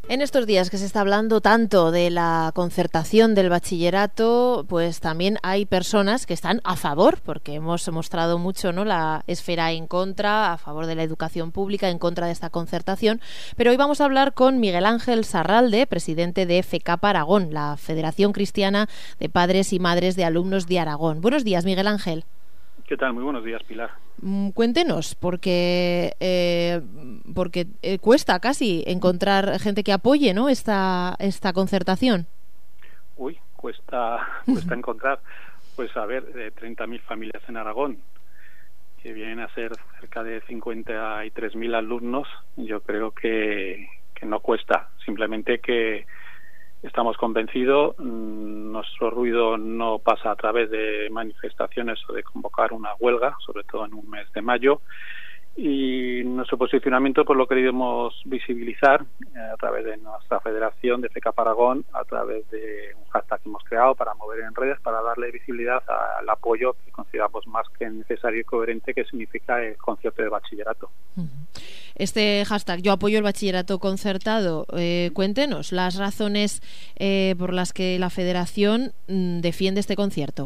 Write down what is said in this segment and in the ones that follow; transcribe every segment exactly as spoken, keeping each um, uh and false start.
En estos días que se está hablando tanto de la concertación del bachillerato, pues también hay personas que están a favor, porque hemos mostrado mucho, ¿no?, la esfera en contra, a favor de la educación pública, en contra de esta concertación. Pero hoy vamos a hablar con Miguel Ángel Sarralde, presidente de FECAP Aragón, la Federación Cristiana de Padres y Madres de Alumnos de Aragón. Buenos días, Miguel Ángel. ¿Qué tal? Muy buenos días, Pilar. Cuéntenos, porque eh, porque eh, cuesta casi encontrar gente que apoye, ¿no?, esta esta concertación. Uy, cuesta cuesta encontrar, pues a ver, de treinta mil familias en Aragón, que vienen a ser cerca de cincuenta y tres mil alumnos. Yo creo que, que no cuesta, simplemente que estamos convencidos. Nuestro ruido no pasa a través de manifestaciones o de convocar una huelga, sobre todo en un mes de mayo, y nuestro posicionamiento pues lo queremos visibilizar a través de nuestra federación de FECAP Aragón, a través de un hashtag que hemos creado para mover en redes, para darle visibilidad al apoyo que consideramos más que necesario y coherente que significa el concierto de bachillerato. Este hashtag, yo apoyo el bachillerato concertado, eh, cuéntenos las razones eh, por las que la federación mm, defiende este concierto.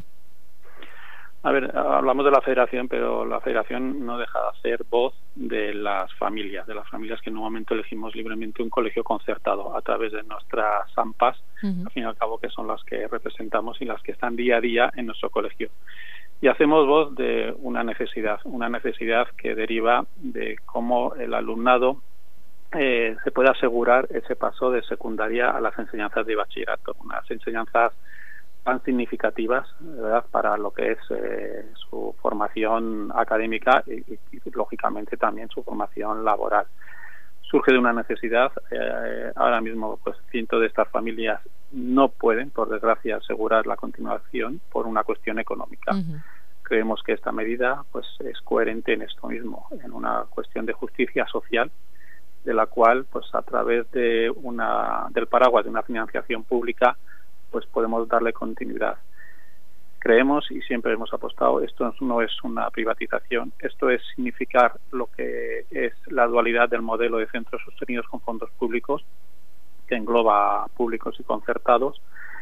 A ver, hablamos de la federación, pero la federación no deja de ser voz de las familias, de las familias que en un momento elegimos libremente un colegio concertado a través de nuestras AMPAs, uh-huh. al fin y al cabo, que son las que representamos y las que están día a día en nuestro colegio. Y hacemos voz de una necesidad, una necesidad que deriva de cómo el alumnado eh, se puede asegurar ese paso de secundaria a las enseñanzas de bachillerato, unas enseñanzas tan significativas, ¿verdad?, para lo que es eh, su formación académica y, y, y lógicamente también su formación laboral. Surge de una necesidad. Eh, ahora mismo pues cientos de estas familias no pueden, por desgracia, asegurar la continuación por una cuestión económica. Uh-huh. Creemos que esta medida pues es coherente en esto mismo, en una cuestión de justicia social, de la cual pues a través de una del paraguas de una financiación pública pues podemos darle continuidad. Creemos y siempre hemos apostado, esto no es una privatización, esto es significar lo que es la dualidad del modelo de centros sostenidos con fondos públicos, que engloba públicos y concertados,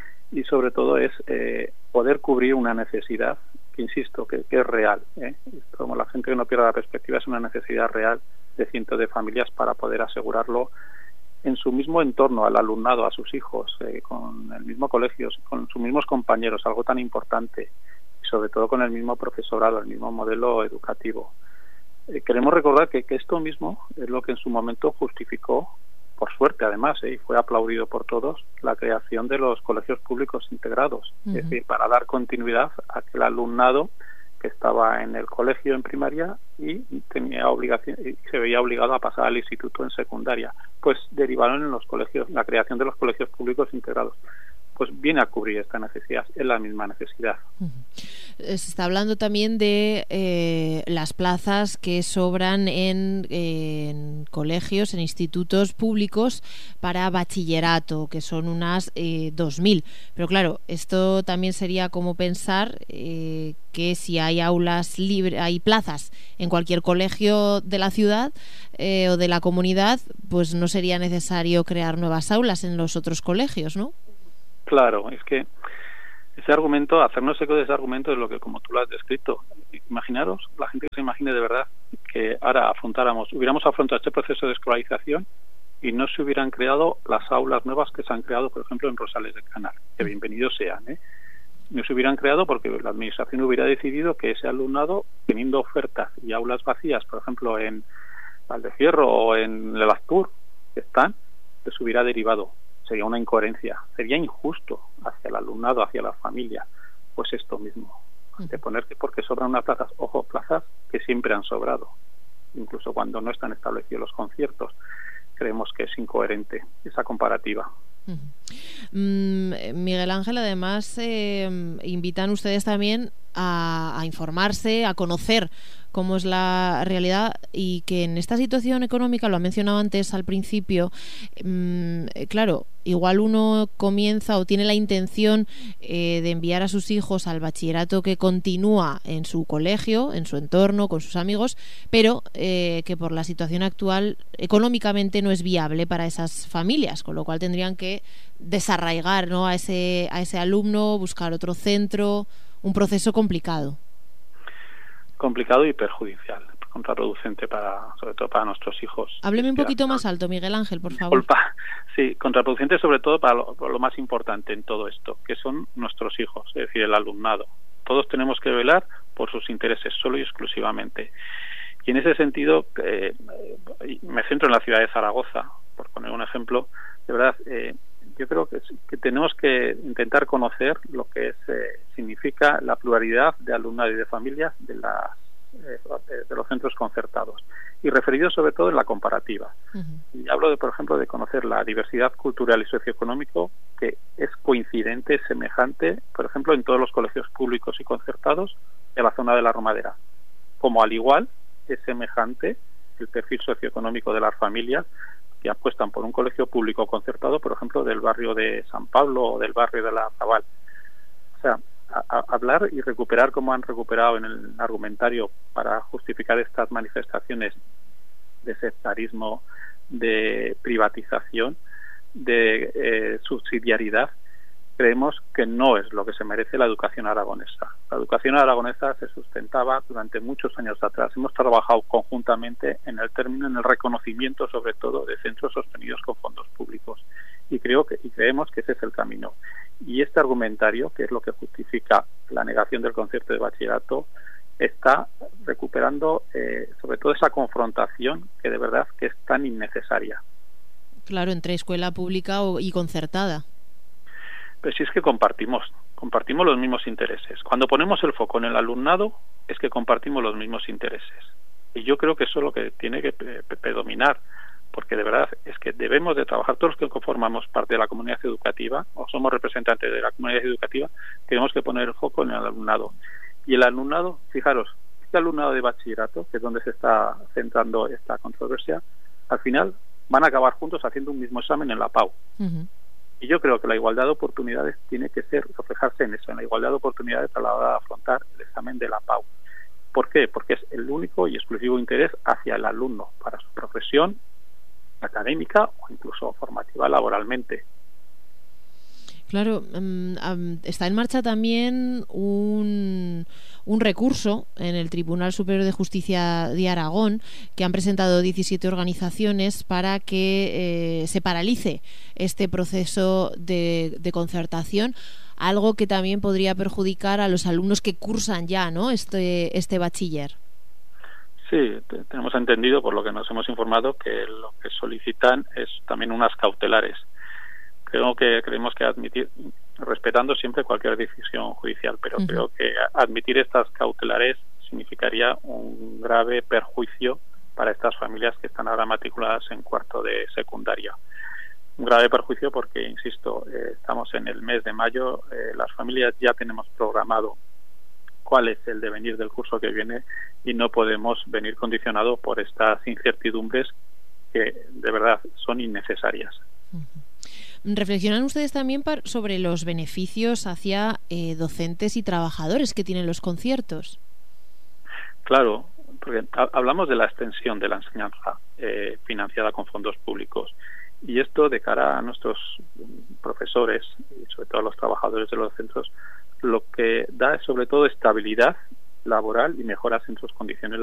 y sobre todo es eh, poder cubrir una necesidad que, insisto, que, que es real, ¿eh? Como la gente que no pierda la perspectiva, es una necesidad real de cientos de familias para poder asegurarlo en su mismo entorno, al alumnado, a sus hijos, eh, con el mismo colegio, con sus mismos compañeros, algo tan importante, y sobre todo con el mismo profesorado, el mismo modelo educativo. Eh, queremos recordar que, que esto mismo es lo que en su momento justificó, por suerte además, eh, y fue aplaudido por todos, la creación de los colegios públicos integrados, uh-huh. es decir, para dar continuidad a aquel alumnado que estaba en el colegio en primaria y tenía obligación y se veía obligado a pasar al instituto en secundaria, pues derivaron en los colegios, la creación de los colegios públicos integrados. Pues viene a cubrir esta necesidad, es la misma necesidad. Uh-huh. Se está hablando también de eh, las plazas que sobran en, eh, en colegios, en institutos públicos para bachillerato, que son unas eh, dos mil. Pero claro, esto también sería como pensar eh, que si hay aulas libres, hay plazas en cualquier colegio de la ciudad eh, o de la comunidad, pues no sería necesario crear nuevas aulas en los otros colegios, ¿no? Claro, es que ese argumento, hacernos eco de ese argumento es lo que, como tú lo has descrito. Imaginaros, la gente que se imagine de verdad que ahora afrontáramos, hubiéramos afrontado este proceso de escolarización y no se hubieran creado las aulas nuevas que se han creado, por ejemplo, en Rosales del Canal, que bienvenidos sean, ¿eh? No se hubieran creado porque la administración hubiera decidido que ese alumnado, teniendo ofertas y aulas vacías, por ejemplo, en Valdefierro o en El Astur, que están, les hubiera derivado. Sería una incoherencia, sería injusto hacia el alumnado, hacia la familia. Pues esto mismo, de poner que porque sobran unas plazas, ojo, plazas que siempre han sobrado, incluso cuando no están establecidos los conciertos. Creemos que es incoherente esa comparativa. Uh-huh. Mm, Miguel Ángel, además eh, invitan ustedes también a, a informarse, a conocer cómo es la realidad, y que en esta situación económica, lo ha mencionado antes al principio, mmm, claro, igual uno comienza o tiene la intención eh, de enviar a sus hijos al bachillerato que continúa en su colegio, en su entorno, con sus amigos, pero eh, que por la situación actual económicamente no es viable para esas familias, con lo cual tendrían que desarraigar, ¿no?, a ese, a ese alumno, buscar otro centro, un proceso complicado. Complicado y perjudicial, contraproducente para, sobre todo para nuestros hijos. Hábleme un poquito más alto, Miguel Ángel, por favor. Disculpa. Sí, contraproducente sobre todo para lo, lo más importante en todo esto, que son nuestros hijos, es decir, el alumnado. Todos tenemos que velar por sus intereses, solo y exclusivamente. Y en ese sentido, eh, me centro en la ciudad de Zaragoza, por poner un ejemplo. De verdad, eh, yo creo que, que tenemos que intentar conocer lo que es, eh, significa la pluralidad de alumnado y de familias de, las, eh, de los centros concertados, y referido sobre todo en la comparativa. Uh-huh. Y hablo, de, por ejemplo, de conocer la diversidad cultural y socioeconómico, que es coincidente, semejante, por ejemplo, en todos los colegios públicos y concertados de la zona de la Romadera, como al igual es semejante el perfil socioeconómico de las familias que apuestan por un colegio público concertado, por ejemplo, del barrio de San Pablo o del barrio de la Zabal. O sea, a, a hablar y recuperar, como han recuperado en el argumentario para justificar estas manifestaciones de sectarismo, de privatización, de eh, subsidiariedad, creemos que no es lo que se merece la educación aragonesa. La educación aragonesa se sustentaba durante muchos años atrás. Hemos trabajado conjuntamente en el término, en el reconocimiento, sobre todo, de centros sostenidos con fondos públicos. Y creo que y creemos que ese es el camino. Y este argumentario, que es lo que justifica la negación del concepto de bachillerato, está recuperando eh, sobre todo esa confrontación que de verdad que es tan innecesaria. Claro, entre escuela pública y concertada. Pero si es que compartimos, compartimos los mismos intereses. Cuando ponemos el foco en el alumnado, es que compartimos los mismos intereses. Y yo creo que eso es lo que tiene que predominar, porque de verdad es que debemos de trabajar, todos los que conformamos parte de la comunidad educativa, o somos representantes de la comunidad educativa, tenemos que poner el foco en el alumnado. Y el alumnado, fijaros, este alumnado de bachillerato, que es donde se está centrando esta controversia, al final van a acabar juntos haciendo un mismo examen en la P A U. Uh-huh. Y yo creo que la igualdad de oportunidades tiene que ser reflejarse en eso, en la igualdad de oportunidades a la hora de afrontar el examen de la P A U. ¿Por qué? Porque es el único y exclusivo interés hacia el alumno, para su profesión académica o incluso formativa laboralmente. Claro, um, um, está en marcha también un, un recurso en el Tribunal Superior de Justicia de Aragón, que han presentado diecisiete organizaciones para que eh, se paralice este proceso de, de concertación, algo que también podría perjudicar a los alumnos que cursan ya, ¿no?, este, este bachiller. Sí, te, tenemos entendido, por lo que nos hemos informado, que lo que solicitan es también unas cautelares. Creo que creemos que admitir, respetando siempre cualquier decisión judicial, pero uh-huh. creo que admitir estas cautelares significaría un grave perjuicio para estas familias que están ahora matriculadas en cuarto de secundaria. Un grave perjuicio porque, insisto, eh, estamos en el mes de mayo, eh, las familias ya tenemos programado cuál es el devenir del curso que viene y no podemos venir condicionados por estas incertidumbres que de verdad son innecesarias. Uh-huh. ¿Reflexionan ustedes también sobre los beneficios hacia eh, docentes y trabajadores que tienen los conciertos? Claro, porque hablamos de la extensión de la enseñanza eh, financiada con fondos públicos, y esto de cara a nuestros profesores y sobre todo a los trabajadores de los centros, lo que da es sobre todo estabilidad laboral y mejoras en sus condiciones